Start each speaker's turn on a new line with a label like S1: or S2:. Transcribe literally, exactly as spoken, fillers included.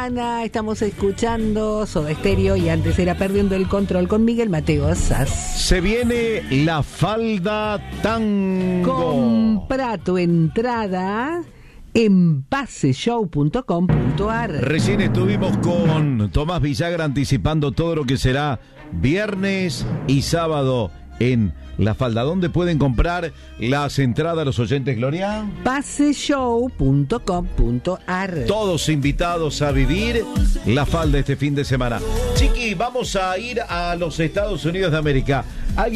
S1: semana estamos escuchando Soda Stereo y antes era Perdiendo el Control con Miguel Mateo Sass.
S2: Se viene la falda tango.
S1: Compra tu entrada en pase show punto com punto a r.
S2: Recién estuvimos con Tomás Villagra anticipando todo lo que será viernes y sábado en La Falda. ¿Dónde pueden comprar las entradas los oyentes, Gloria?
S1: pase show punto com punto a r.
S2: Todos invitados a vivir La Falda este fin de semana. Chiqui, vamos a ir a los Estados Unidos de América.